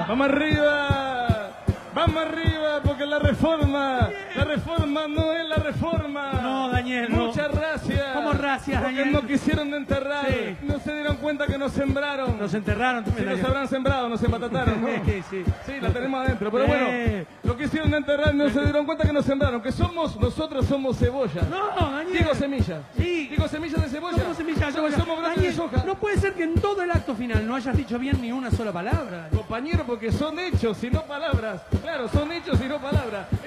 Vamos arriba. Vamos arriba, porque la reforma no es la reforma. No, Daniel, no. Muchas gracias. ¿Cómo gracias, porque Daniel? no quisieron enterrar. Sí. No se dieron cuenta que nos sembraron. Nos enterraron Si también, nos Daniel. habrán sembrado, nos empatataron, ¿no? Sí. Sí, la tenemos adentro. Pero bueno, lo quisieron enterrar, no se dieron cuenta que nos sembraron. Que nosotros somos cebolla. No, Daniel. Digo semillas. Sí. Digo semillas de cebolla. Somos semillas de cebolla. Somos brotes Daniel, de soja. no puede ser que en todo el acto final no hayas dicho bien ni una sola palabra. Compañero, porque son hechos y no palabras. Claro, son hechos y no palabras.